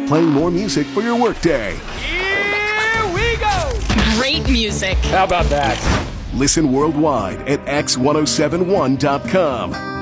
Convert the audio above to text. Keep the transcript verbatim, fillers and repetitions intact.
playing more music for your workday. Here we go! Great music. How about that? Listen worldwide at x ten seventy-one dot com.